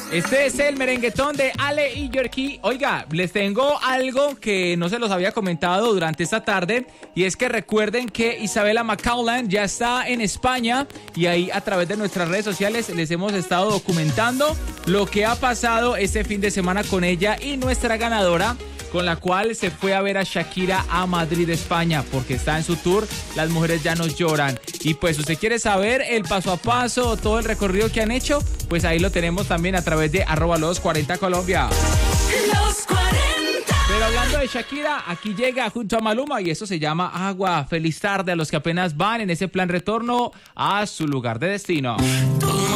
Este es el merenguetón de Ale y Yorkie. Oiga, les tengo algo que no se los había comentado durante esta tarde, y es que recuerden que Isabela McCaulland ya está en España, y ahí a través de nuestras redes sociales les hemos estado documentando lo que ha pasado este fin de semana con ella y nuestra ganadora, con la cual se fue a ver a Shakira a Madrid, España, porque está en su tour Las Mujeres Ya Nos Lloran. Y pues usted quiere saber el paso a paso, todo el recorrido que han hecho, pues ahí lo tenemos también a través de @los40Colombia. Los 40. Pero hablando de Shakira, aquí llega junto a Maluma y eso se llama Agua. Feliz tarde a los que apenas van en ese plan retorno a su lugar de destino. Tú